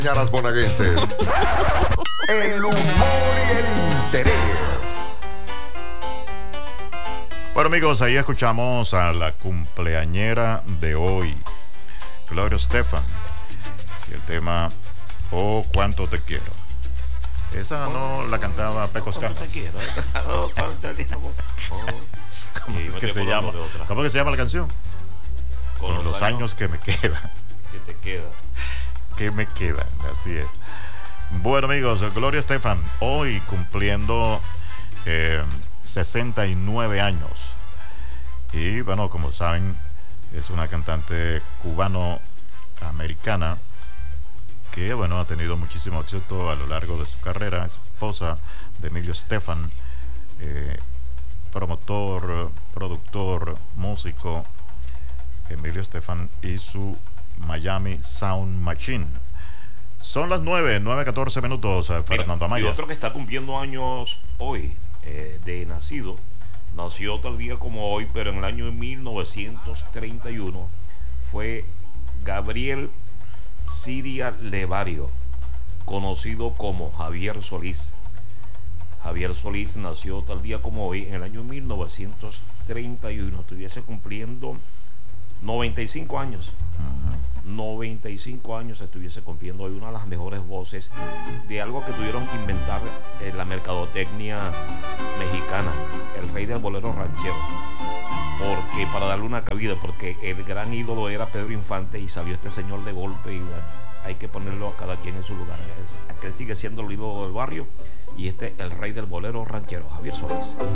Mañanas bonaguenses. El humor y el interés. Bueno, amigos, ahí escuchamos a la cumpleañera de hoy, Gloria Estefan, y el tema Oh, cuánto te quiero. Esa no la cantaba Pecos Carlos. ¿Cuánto te quiero? Oh, cuánto te quiero. ¿Cómo es que se llama? ¿Cómo que se llama la canción? Con los años que me quedan. Que te queda. Que me quedan, así es. Bueno, amigos, Gloria Estefan hoy cumpliendo 69 años. Y bueno, como saben, es una cantante cubano-americana que bueno, ha tenido muchísimo éxito a lo largo de su carrera. Es esposa de Emilio Estefan, promotor, productor, músico. Emilio Estefan y su Miami Sound Machine. Son las 9:14 minutos, Fernando Amaya. Y otro que está cumpliendo años hoy, de nacido, nació tal día como hoy, pero en el año 1931, fue Gabriel Siria Levario, conocido como Javier Solís. Javier Solís nació tal día como hoy, en el año 1931, estuviese cumpliendo 95 años. 95 años estuviese cumpliendo hoy, una de las mejores voces de algo que tuvieron que inventar la mercadotecnia mexicana, el rey del bolero ranchero, porque para darle una cabida, porque el gran ídolo era Pedro Infante y salió este señor de golpe y bueno, hay que ponerlo a cada quien en su lugar. Aquel sigue siendo el ídolo del barrio y este el rey del bolero ranchero, Javier Solís.